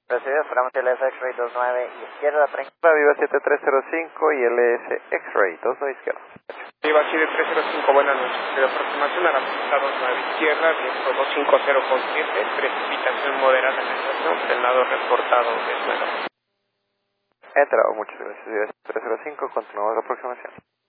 Recibido, esperamos el X-Ray 29 y izquierda 30. Viva 7305 y LS X-Ray 29 izquierda. Viva 7305, buenas noches. De aproximación a la pista 29 izquierda, viento 250 con 7, precipitación moderada en la estación, del lado reportado de suelo. Entrado, muchas gracias. Viva 7305, continuamos la aproximación.